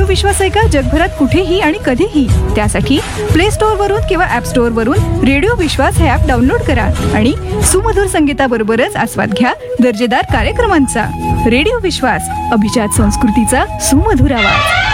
Radio विश्वास आहे का जगभरात कुठेही आणि कधीही? त्यासाठी प्ले स्टोअर वरून किंवा ऍप स्टोअर वरून रेडिओ विश्वास हे ऍप डाउनलोड करा आणि सुमधुर संगीताबरोबरच आस्वाद घ्या दर्जेदार कार्यक्रमांचा. रेडिओ विश्वास, अभिजात संस्कृतीचा सुमधुर आवाज.